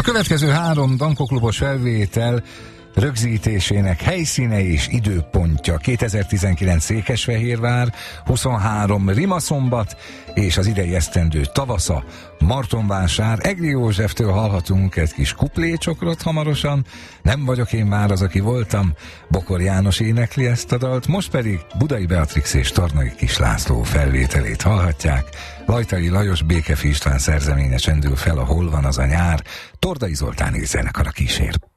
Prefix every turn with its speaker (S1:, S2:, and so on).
S1: következő 3 Danko-klubos felvétel rögzítésének helyszíne és időpontja: 2019 Székesfehérvár, 23 Rimaszombat és az idei esztendő tavasza Martonvásár. Egri Józseftől hallhatunk egy kis kuplécsokrot hamarosan. Nem vagyok én már az, aki voltam. Bokor János énekli ezt a dalt, most pedig Budai Beatrix és Tarnai Kis László felvételét hallhatják. Lajtai Lajos, Békefi István szerzeménye csendül fel a Hol van az a nyár. Tordai Zoltán és zenekara kísér.